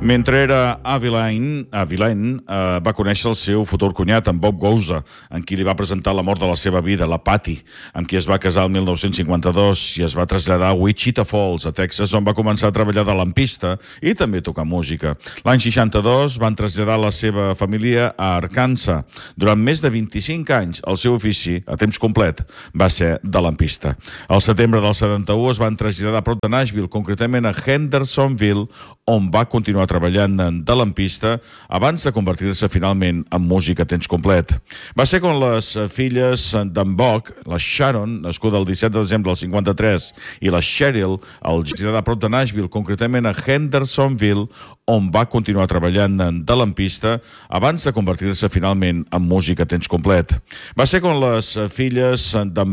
Mentre era a Vilaine, va conèixer el seu futur cunyat, en Bob Gouza, en qui li va presentar l'amor de la seva vida, la Patty, amb qui es va casar el 1952 i es va traslladar a Wichita Falls, a Texas, on va començar a treballar de lampista i també tocar música. L'any 62 van traslladar la seva família a Arkansas. Durant més de 25 anys, el seu ofici, a temps complet, va ser de lampista. Al setembre del 71 es van traslladar a prop de Nashville, concretament a Hendersonville, on va continuar treballant de lampista abans de convertir-se finalment en músic a temps complet. Va ser quan les filles d'en Bob, la Sharon, nascuda el 17 de desembre del 53, i la Cheryl, al traslladar a prop de Nashville, concretament a Hendersonville, on va continuar treballant de lampista abans de convertir-se finalment en músic a temps complet. Va ser quan les filles d'en